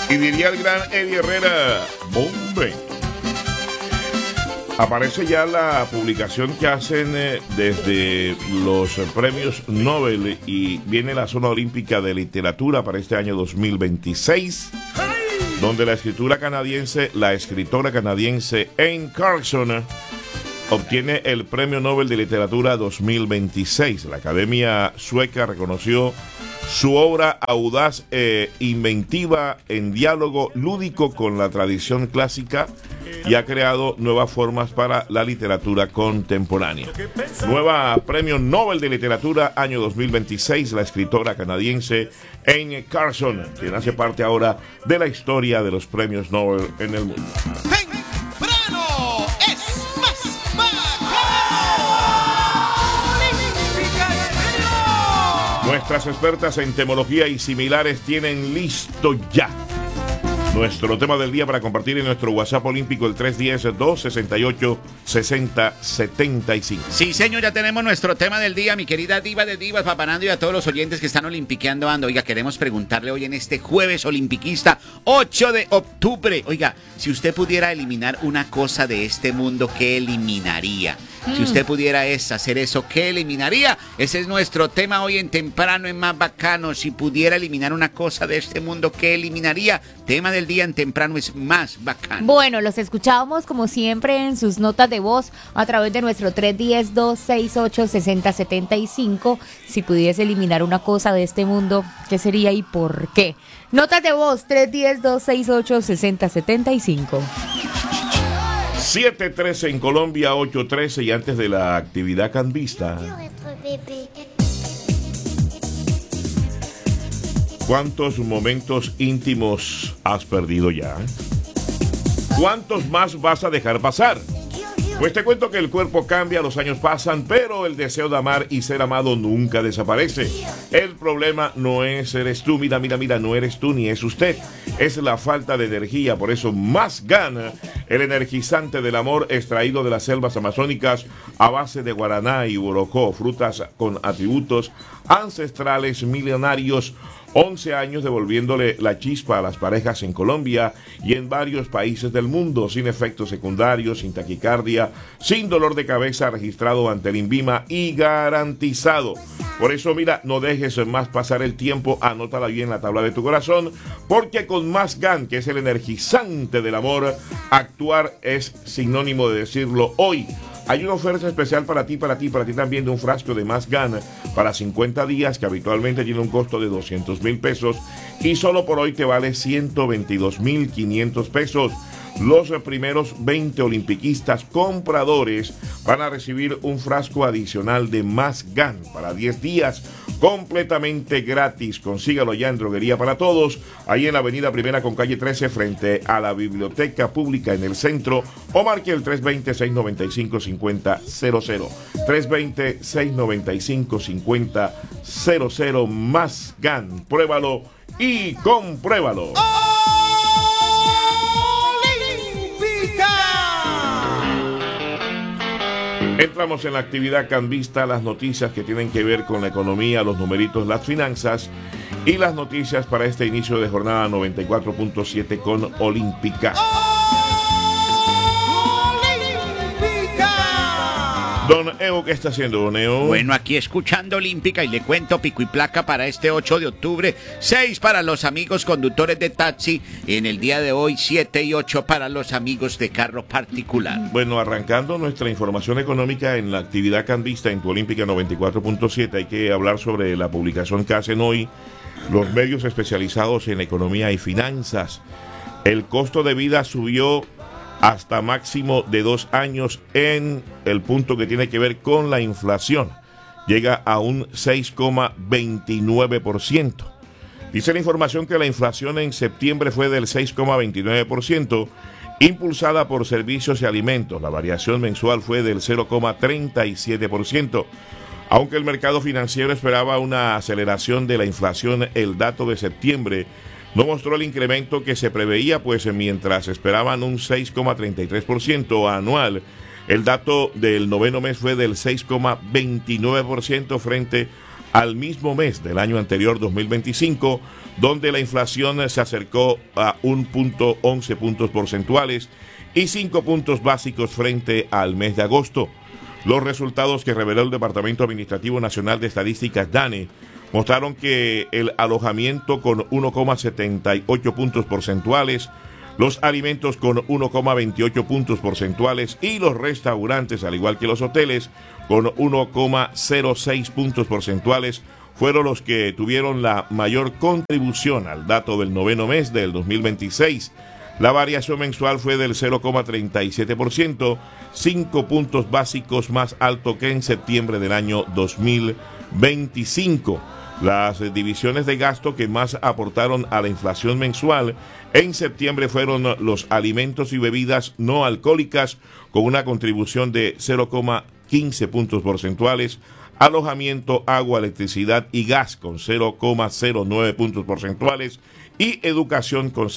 Y diría el gran Eddie Herrera, ¡bombe! Aparece ya la publicación que hacen desde los premios Nobel y viene la zona olímpica de literatura para este año 2026, donde la escritora canadiense Anne Carson obtiene el Premio Nobel de Literatura 2026. La Academia Sueca reconoció su obra audaz e inventiva en diálogo lúdico con la tradición clásica y ha creado nuevas formas para la literatura contemporánea. Nueva Premio Nobel de Literatura año 2026, la escritora canadiense Anne Carson, quien hace parte ahora de la historia de los premios Nobel en el mundo. Nuestras expertas en temología y similares tienen listo ya nuestro tema del día para compartir en nuestro WhatsApp olímpico, el 310-268-6075. Sí, señor, ya tenemos nuestro tema del día, mi querida diva de divas, Papanando, y a todos los oyentes que están olimpiqueando ando. Oiga, queremos preguntarle hoy en este jueves olimpiquista, 8 de octubre. Oiga, si usted pudiera eliminar una cosa de este mundo, ¿qué eliminaría? Si usted pudiera hacer eso, ¿qué eliminaría? Ese es nuestro tema hoy en Temprano en Más Bacano. Si pudiera eliminar una cosa de este mundo, ¿qué eliminaría? Tema del día en Temprano es Más Bacano. Bueno, los escuchábamos como siempre en sus notas de voz a través de nuestro 310-268-6075. Si pudiese eliminar una cosa de este mundo, ¿qué sería y por qué? Notas de voz 310-268-6075. 7:13 en Colombia, 8:13, y antes de la actividad cambista. ¿Cuántos momentos íntimos has perdido ya? ¿Cuántos más vas a dejar pasar? Pues te cuento que el cuerpo cambia, los años pasan, pero el deseo de amar y ser amado nunca desaparece. El problema no eres tú, mira, no eres tú ni es usted. Es la falta de energía, por eso Más Gana, el energizante del amor extraído de las selvas amazónicas a base de guaraná y borocó, frutas con atributos ancestrales milenarios. 11 años devolviéndole la chispa a las parejas en Colombia y en varios países del mundo, sin efectos secundarios, sin taquicardia, sin dolor de cabeza registrado ante el INVIMA y garantizado. Por eso, mira, no dejes más pasar el tiempo, anótala bien en la tabla de tu corazón, porque con Más Gan, que es el energizante del amor, actuar es sinónimo de decirlo hoy. Hay una oferta especial para ti también, de un frasco de Más Gan para 50 días que habitualmente tiene un costo de 200,000 pesos y solo por hoy te vale 122,500 pesos. Los primeros 20 olimpiquistas compradores van a recibir un frasco adicional de Más Gan para 10 días, completamente gratis. Consígalo ya en Droguería para Todos, ahí en la avenida Primera con calle 13, frente a la Biblioteca Pública en el centro, o marque el 320-695-5000. 320-695-5000. Más Gan. Pruébalo y compruébalo. Entramos en la actividad cambista, las noticias que tienen que ver con la economía, los numeritos, las finanzas y las noticias para este inicio de jornada 94.7 con Olímpica. Don Eo, ¿qué está haciendo, Don Eo? Bueno, aquí escuchando Olímpica y le cuento pico y placa para este 8 de octubre, 6 para los amigos conductores de taxi, en el día de hoy 7 y 8 para los amigos de carro particular. Bueno, arrancando nuestra información económica en la actividad cambista en tu Olímpica 94.7, hay que hablar sobre la publicación que hacen hoy los medios especializados en economía y finanzas. El costo de vida subió hasta máximo de 2 años en el punto que tiene que ver con la inflación. Llega a un 6,29%. Dice la información que la inflación en septiembre fue del 6,29%, impulsada por servicios y alimentos. La variación mensual fue del 0,37%. Aunque el mercado financiero esperaba una aceleración de la inflación, el dato de septiembre no mostró el incremento que se preveía, pues mientras esperaban un 6,33% anual, el dato del noveno mes fue del 6,29% frente al mismo mes del año anterior, 2025, donde la inflación se acercó a 1.11 puntos porcentuales y 5 puntos básicos frente al mes de agosto. Los resultados que reveló el Departamento Administrativo Nacional de Estadísticas, DANE, mostraron que el alojamiento con 1,78 puntos porcentuales, los alimentos con 1,28 puntos porcentuales y los restaurantes, al igual que los hoteles, con 1,06 puntos porcentuales, fueron los que tuvieron la mayor contribución al dato del noveno mes del 2026. La variación mensual fue del 0,37%, 5 puntos básicos más alto que en septiembre del año 2025. Las divisiones de gasto que más aportaron a la inflación mensual en septiembre fueron los alimentos y bebidas no alcohólicas, con una contribución de 0,15 puntos porcentuales, alojamiento, agua, electricidad y gas con 0,09 puntos porcentuales y educación con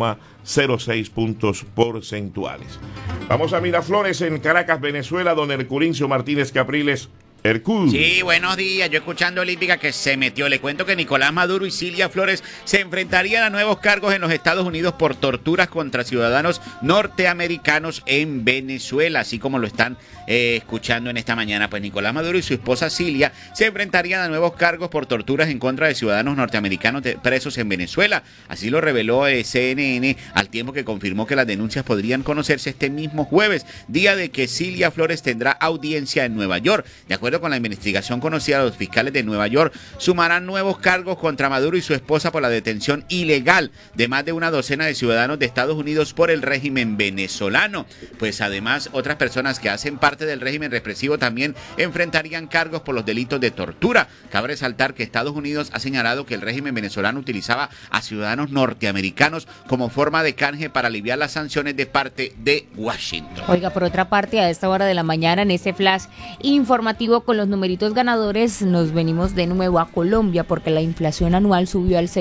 0,06 puntos porcentuales. Vamos a Miraflores, en Caracas, Venezuela, don Herculincio Martínez Capriles. Hercul. Sí, buenos días. Yo escuchando Olímpica que se metió. Le cuento que Nicolás Maduro y Cilia Flores se enfrentarían a nuevos cargos en los Estados Unidos por torturas contra ciudadanos norteamericanos en Venezuela, así como lo están escuchando en esta mañana. Pues Nicolás Maduro y su esposa Cilia se enfrentarían a nuevos cargos por torturas en contra de ciudadanos norteamericanos presos en Venezuela. Así lo reveló CNN, al tiempo que confirmó que las denuncias podrían conocerse este mismo jueves, día de que Cilia Flores tendrá audiencia en Nueva York. De acuerdo con la investigación conocida, los fiscales de Nueva York sumarán nuevos cargos contra Maduro y su esposa por la detención ilegal de más de una docena de ciudadanos de Estados Unidos por el régimen venezolano. Pues además, otras personas que hacen parte del régimen represivo también enfrentarían cargos por los delitos de tortura. Cabe resaltar que Estados Unidos ha señalado que el régimen venezolano utilizaba a ciudadanos norteamericanos como forma de canje para aliviar las sanciones de parte de Washington. Oiga, por otra parte, a esta hora de la mañana, en este flash informativo con los numeritos ganadores, nos venimos de nuevo a Colombia, porque la inflación anual subió al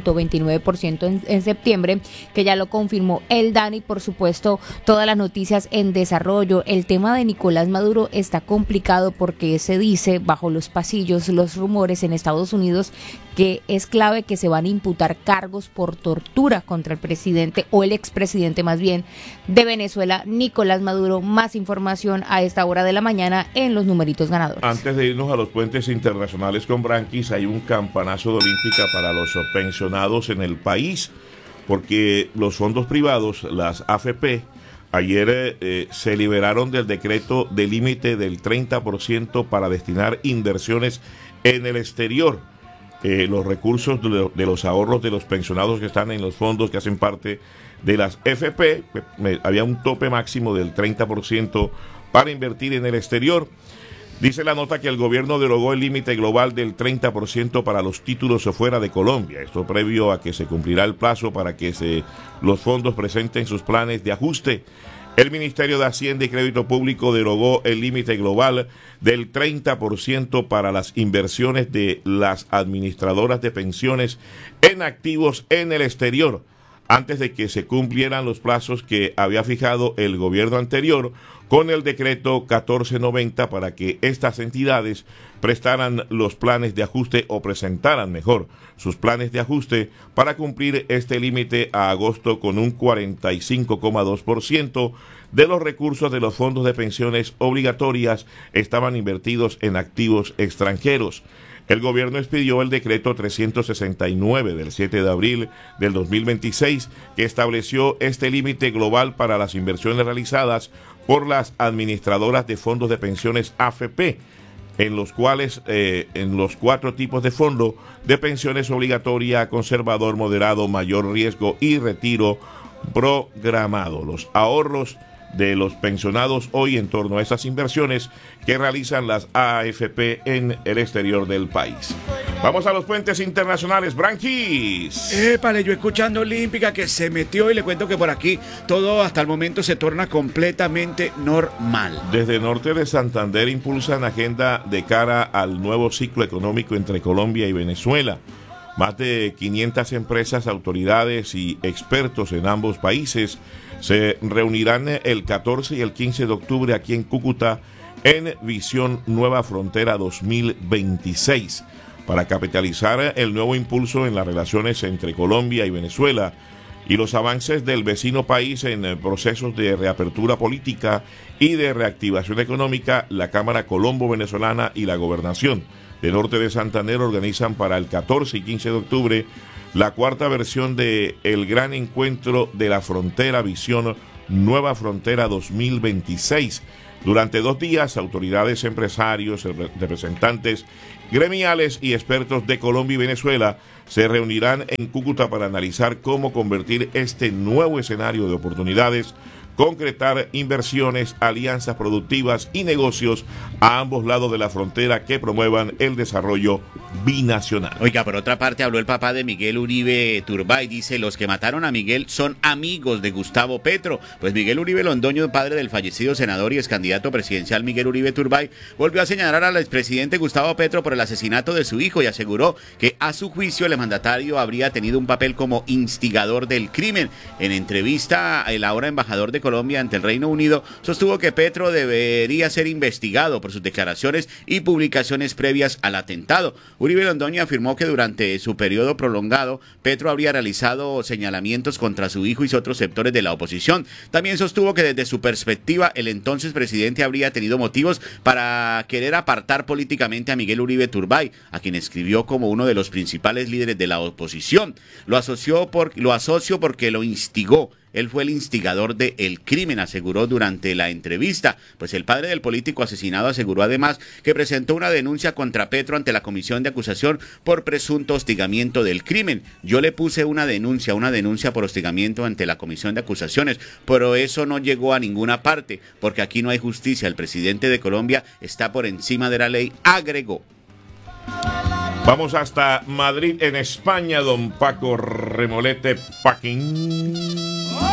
6.29% en septiembre, que ya lo confirmó el DANE. Y por supuesto, todas las noticias en desarrollo. El tema de Nicolás Maduro está complicado porque se dice bajo los pasillos, los rumores en Estados Unidos, que es clave que se van a imputar cargos por tortura contra el presidente, o el expresidente más bien, de Venezuela, Nicolás Maduro. Más información a esta hora de la mañana en los numeritos ganadores. Antes de irnos a los puentes internacionales con Branquis, hay un campanazo de Olímpica para los pensionados en el país, porque los fondos privados, las AFP, ayer se liberaron del decreto de límite del 30% para destinar inversiones en el exterior. Los recursos de los ahorros de los pensionados que están en los fondos que hacen parte de las AFP, había un tope máximo del 30% para invertir en el exterior. Dice la nota que el gobierno derogó el límite global del 30% para los títulos fuera de Colombia. Esto previo a que se cumplirá el plazo para que los fondos presenten sus planes de ajuste. El Ministerio de Hacienda y Crédito Público derogó el límite global del 30% para las inversiones de las administradoras de pensiones en activos en el exterior, antes de que se cumplieran los plazos que había fijado el gobierno anterior con el decreto 1490 para que estas entidades prestaran los planes de ajuste, o presentaran mejor sus planes de ajuste para cumplir este límite a agosto, con un 45,2% de los recursos de los fondos de pensiones obligatorias estaban invertidos en activos extranjeros. El gobierno expidió el decreto 369 del 7 de abril del 2026, que estableció este límite global para las inversiones realizadas por las administradoras de fondos de pensiones AFP, en los cuales, en los 4 tipos de fondo de pensiones obligatoria, conservador, moderado, mayor riesgo y retiro programado. Los ahorros de los pensionados hoy en torno a esas inversiones que realizan las AFP en el exterior del país. Vamos a los puentes internacionales, Branquis. Épale, yo escuchando Olímpica que se metió, y le cuento que por aquí todo hasta el momento se torna completamente normal. Desde Norte de Santander impulsan agenda de cara al nuevo ciclo económico entre Colombia y Venezuela. Más de 500 empresas, autoridades y expertos en ambos países se reunirán el 14 y el 15 de octubre aquí en Cúcuta en Visión Nueva Frontera 2026. para capitalizar el nuevo impulso en las relaciones entre Colombia y Venezuela y los avances del vecino país en procesos de reapertura política y de reactivación económica. La Cámara Colombo-Venezolana y la Gobernación del Norte de Santander organizan para el 14 y 15 de octubre la cuarta versión de el Gran Encuentro de la Frontera Visión Nueva Frontera 2026. Durante 2 días, autoridades, empresarios, representantes gremiales y expertos de Colombia y Venezuela se reunirán en Cúcuta para analizar cómo convertir este nuevo escenario de oportunidades, concretar inversiones, alianzas productivas y negocios a ambos lados de la frontera que promuevan el desarrollo binacional. Oiga, por otra parte, habló el papá de Miguel Uribe Turbay. Dice, los que mataron a Miguel son amigos de Gustavo Petro. Pues Miguel Uribe Londoño, padre del fallecido senador y ex candidato presidencial Miguel Uribe Turbay, volvió a señalar al expresidente Gustavo Petro por el asesinato de su hijo y aseguró que a su juicio el mandatario habría tenido un papel como instigador del crimen. En entrevista, el ahora embajador de Colombia ante el Reino Unido sostuvo que Petro debería ser investigado por sus declaraciones y publicaciones previas al atentado. Uribe Londoño afirmó que durante su periodo prolongado, Petro habría realizado señalamientos contra su hijo y otros sectores de la oposición. También sostuvo que desde su perspectiva, el entonces presidente habría tenido motivos para querer apartar políticamente a Miguel Uribe Turbay, a quien escribió como uno de los principales líderes de la oposición. Lo asoció porque lo instigó. Él fue el instigador del crimen, aseguró durante la entrevista. Pues el padre del político asesinado aseguró además que presentó una denuncia contra Petro ante la Comisión de Acusación por presunto hostigamiento del crimen. Yo le puse una denuncia por hostigamiento ante la Comisión de Acusaciones, pero eso no llegó a ninguna parte, porque aquí no hay justicia. El presidente de Colombia está por encima de la ley, agregó. Vamos hasta Madrid, en España, don Paco Remolete Paquín.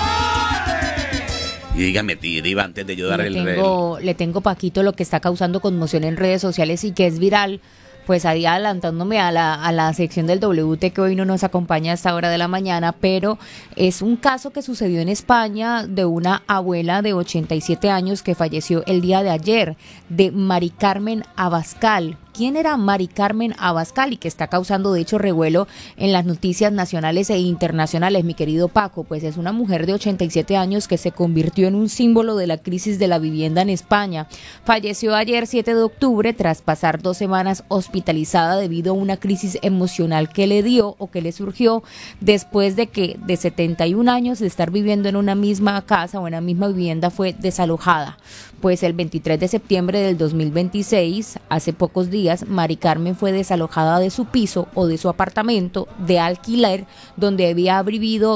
Y dígame, Diva, antes de yo darle Le tengo, Paquito, lo que está causando conmoción en redes sociales y que es viral. Pues ahí adelantándome a la sección del WT que hoy no nos acompaña a esta hora de la mañana, pero es un caso que sucedió en España de una abuela de 87 años que falleció el día de ayer, de Mari Carmen Abascal. ¿Quién era Mari Carmen Abascal? Y que está causando de hecho revuelo en las noticias nacionales e internacionales, mi querido Paco. Pues es una mujer de 87 años que se convirtió en un símbolo de la crisis de la vivienda en España. Falleció ayer 7 de octubre tras pasar 2 semanas hospitalizada debido a una crisis emocional que le dio o que le surgió después de que de 71 años de estar viviendo en una misma casa o en una misma vivienda fue desalojada. Pues el 23 de septiembre del 2026, hace pocos días, Mari Carmen fue desalojada de su piso o de su apartamento de alquiler donde habría vivido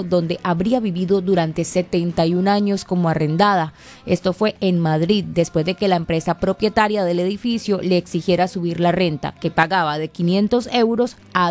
durante 71 años como arrendada. Esto fue en Madrid, después de que la empresa propietaria del edificio le exigiera subir la renta, que pagaba de 500 euros a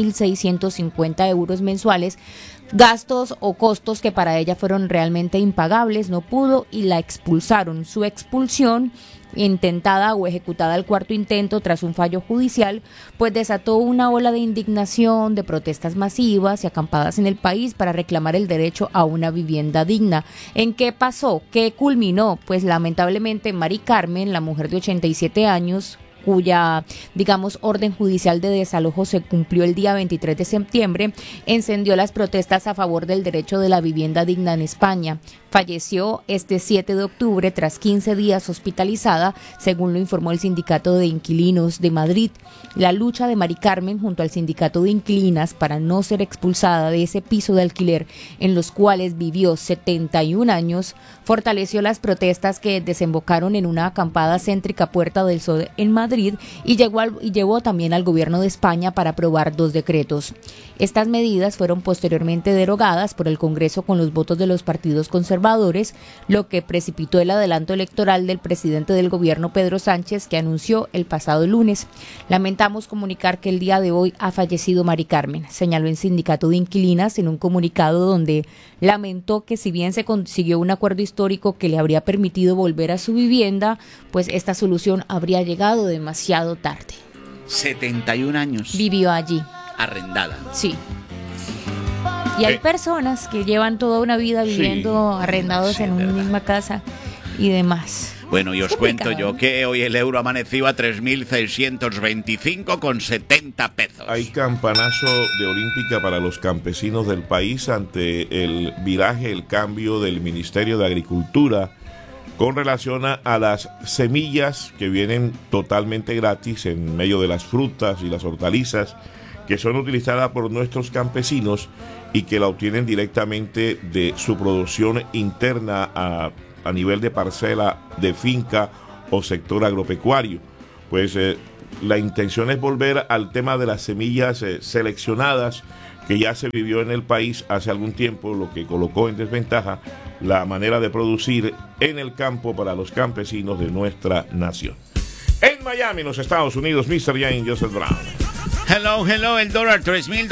2.650 euros mensuales, gastos o costos que para ella fueron realmente impagables. No pudo y la expulsaron. Su expulsión, intentada o ejecutada al cuarto intento tras un fallo judicial, pues desató una ola de indignación, de protestas masivas y acampadas en el país para reclamar el derecho a una vivienda digna. ¿En qué pasó? ¿Qué culminó? Pues lamentablemente Mari Carmen, la mujer de 87 años, cuya, orden judicial de desalojo se cumplió el día 23 de septiembre, encendió las protestas a favor del derecho de la vivienda digna en España. Falleció este 7 de octubre tras 15 días hospitalizada, según lo informó el Sindicato de Inquilinos de Madrid. La lucha de Mari Carmen junto al Sindicato de Inquilinas para no ser expulsada de ese piso de alquiler en los cuales vivió 71 años, fortaleció las protestas que desembocaron en una acampada céntrica Puerta del Sol en Madrid y llevó también al gobierno de España para aprobar 2 decretos. Estas medidas fueron posteriormente derogadas por el Congreso con los votos de los partidos conservadores, lo que precipitó el adelanto electoral del presidente del gobierno, Pedro Sánchez, que anunció el pasado lunes. Lamentamos comunicar que el día de hoy ha fallecido Mari Carmen, señaló el Sindicato de Inquilinas en un comunicado donde lamentó que si bien se consiguió un acuerdo histórico que le habría permitido volver a su vivienda, pues esta solución habría llegado demasiado tarde. 71 años. Vivió allí. Arrendada. Sí. Y hay personas que llevan toda una vida viviendo arrendados en una misma casa y demás. Bueno, y os cuento complicado. yo que hoy el euro amaneció a 3.625,70 pesos. Hay campanazo de olímpica para los campesinos del país ante el viraje, el cambio del Ministerio de Agricultura con relación a las semillas que vienen totalmente gratis en medio de las frutas y las hortalizas que son utilizadas por nuestros campesinos y que la obtienen directamente de su producción interna a nivel de parcela, de finca o sector agropecuario. Pues la intención es volver al tema de las semillas seleccionadas que ya se vivió en el país hace algún tiempo, lo que colocó en desventaja la manera de producir en el campo para los campesinos de nuestra nación. En Miami, los Estados Unidos, Mr. Jane Joseph Brown. Hello, el dólar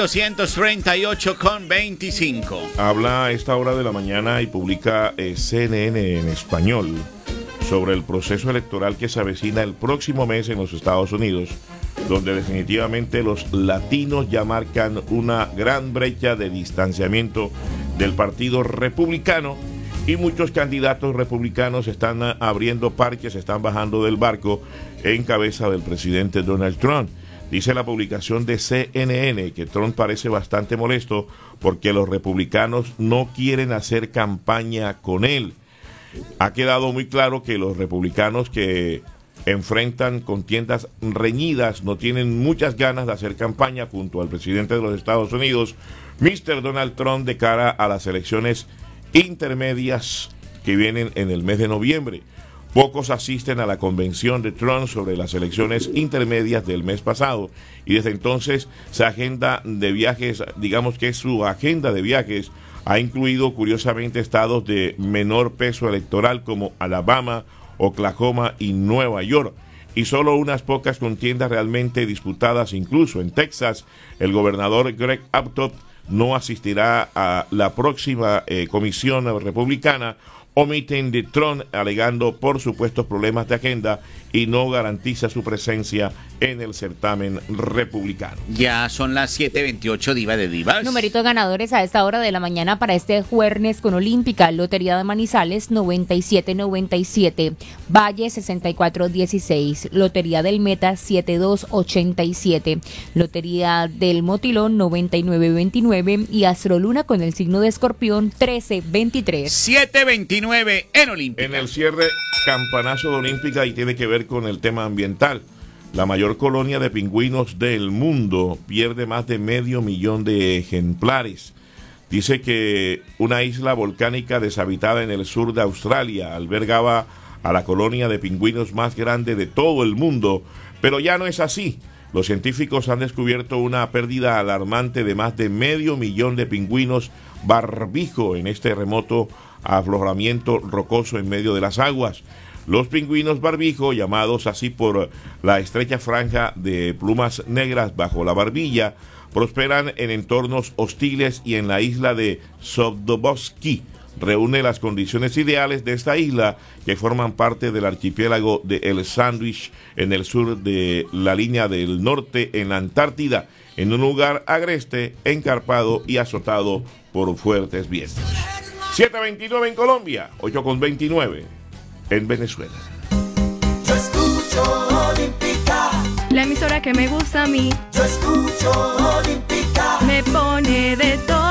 3.238,25. Habla a esta hora de la mañana y publica CNN en español sobre el proceso electoral que se avecina el próximo mes en los Estados Unidos, donde definitivamente los latinos ya marcan una gran brecha de distanciamiento del Partido Republicano y muchos candidatos republicanos están abriendo parques, están bajando del barco en cabeza del presidente Donald Trump. Dice la publicación de CNN que Trump parece bastante molesto porque los republicanos no quieren hacer campaña con él. Ha quedado muy claro que los republicanos que enfrentan contiendas reñidas no tienen muchas ganas de hacer campaña junto al presidente de los Estados Unidos, Mr. Donald Trump, de cara a las elecciones intermedias que vienen en el mes de noviembre. Pocos asisten a la convención de Trump sobre las elecciones intermedias del mes pasado y desde entonces su agenda de viajes, digamos que su agenda de viajes ha incluido curiosamente estados de menor peso electoral como Alabama, Oklahoma y Nueva York, y solo unas pocas contiendas realmente disputadas. Incluso en Texas, el gobernador Greg Abbott no asistirá a la próxima comisión republicana o meeting de Trump, alegando por supuestos problemas de agenda y no garantiza su presencia en el certamen republicano. Ya son las 7:28, Diva de Divas. Numeritos ganadores a esta hora de la mañana para este jueves con Olímpica. Lotería de Manizales 9797, Valle 6416, Lotería del Meta 7287, Lotería del Motilón 9929 y Astroluna con el signo de Escorpión 1323. 7:29 en Olímpica. En el cierre, campanazo de Olímpica y tiene que ver con el tema ambiental. La mayor colonia de pingüinos del mundo pierde más de 500,000 de ejemplares. Dice que una isla volcánica deshabitada en el sur de Australia albergaba a la colonia de pingüinos más grande de todo el mundo, pero ya no es así. Los científicos han descubierto una pérdida alarmante de más de 500,000 de pingüinos barbijo en este remoto afloramiento rocoso en medio de las aguas. Los pingüinos barbijo, llamados así por la estrecha franja de plumas negras bajo la barbilla, prosperan en entornos hostiles y en la isla de Sovdoboski reúne las condiciones ideales de esta isla que forman parte del archipiélago de El Sándwich en el sur de la línea del norte en la Antártida, en un lugar agreste, encarpado y azotado por fuertes vientos. 7:29 en Colombia, 8:29 en Venezuela. Yo escucho Olímpica, la emisora que me gusta a mí. yo escucho Olímpica, Me pone de todo.